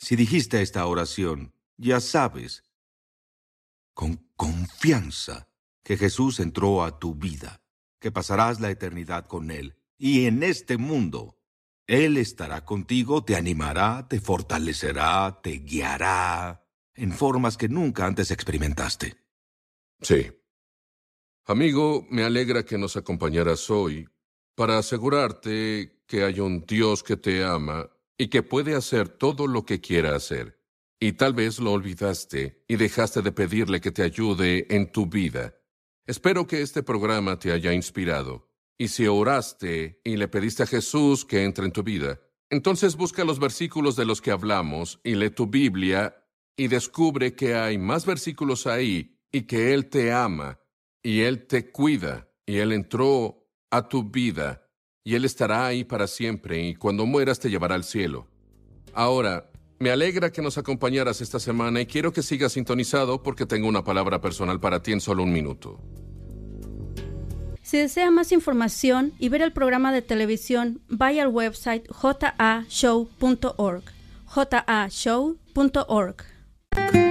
Si dijiste esta oración, ya sabes, con confianza, que Jesús entró a tu vida, que pasarás la eternidad con Él. Y en este mundo, Él estará contigo, te animará, te fortalecerá, te guiará en formas que nunca antes experimentaste. Sí. Amigo, me alegra que nos acompañaras hoy para asegurarte que hay un Dios que te ama y que puede hacer todo lo que quiera hacer. Y tal vez lo olvidaste y dejaste de pedirle que te ayude en tu vida. Espero que este programa te haya inspirado. Y si oraste y le pediste a Jesús que entre en tu vida, entonces busca los versículos de los que hablamos y lee tu Biblia y descubre que hay más versículos ahí y que Él te ama y Él te cuida y Él entró a tu vida y Él estará ahí para siempre y cuando mueras te llevará al cielo. Ahora, me alegra que nos acompañaras esta semana y quiero que sigas sintonizado porque tengo una palabra personal para ti en solo un minuto. Si desea más información y ver el programa de televisión, vaya al website jashow.org. jashow.org.